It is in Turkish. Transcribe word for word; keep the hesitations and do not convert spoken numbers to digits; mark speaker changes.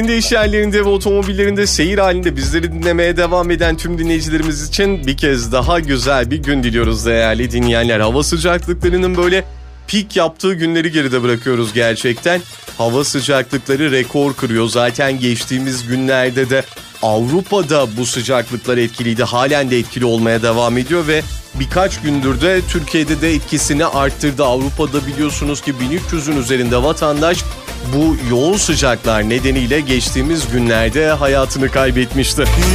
Speaker 1: Şimdi iş yerlerinde ve otomobillerinde seyir halinde bizleri dinlemeye devam eden tüm dinleyicilerimiz için bir kez daha güzel bir gün diliyoruz değerli dinleyenler. Hava sıcaklıklarının böyle pik yaptığı günleri geride bırakıyoruz gerçekten. Hava sıcaklıkları rekor kırıyor. Zaten geçtiğimiz günlerde de Avrupa'da bu sıcaklıklar etkiliydi. Halen de etkili olmaya devam ediyor ve birkaç gündür de Türkiye'de de etkisini arttırdı. Avrupa'da biliyorsunuz ki bin üç yüzün üzerinde vatandaş bu yoğun sıcaklar nedeniyle geçtiğimiz günlerde hayatını kaybetmişti.